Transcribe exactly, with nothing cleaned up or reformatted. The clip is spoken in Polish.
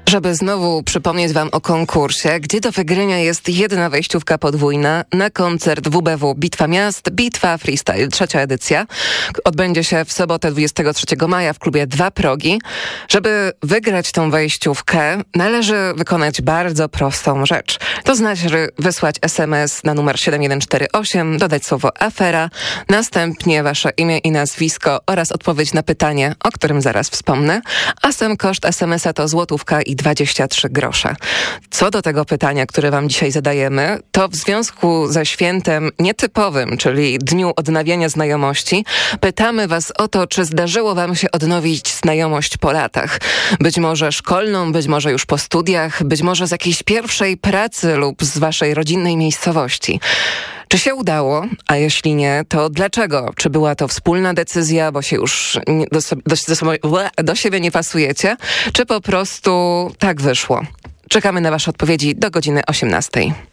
Żeby znowu przypomnieć wam o konkursie, gdzie do wygrania jest jedna wejściówka podwójna na koncert W B W Bitwa Miast, Bitwa Freestyle, trzecia edycja. Odbędzie się w sobotę dwudziestego trzeciego maja w klubie Dwa Progi. Żeby wygrać tą wejściówkę, należy wykonać bardzo prostą rzecz. To znaczy wysłać es em es na numer siedem jeden cztery osiem, dodać słowo afera, następnie wasze imię i nazwisko oraz odpowiedź na pytanie, o którym zaraz wspomnę, a sam koszt es emesa to złotówka i dwadzieścia trzy grosze. Co do tego pytania, które wam dzisiaj zadajemy, to w związku ze świętem nietypowym, czyli Dniu Odnawiania Znajomości, pytamy was o to, czy zdarzyło wam się odnowić znajomość po latach. Być może szkolną, być może już po studiach, być może z jakiejś pierwszej pracy lub z waszej rodzinnej miejscowości. Czy się udało? A jeśli nie, to dlaczego? Czy była to wspólna decyzja, bo się już nie, do, do, do, do siebie nie pasujecie? Czy po prostu tak wyszło? Czekamy na wasze odpowiedzi do godziny osiemnastej.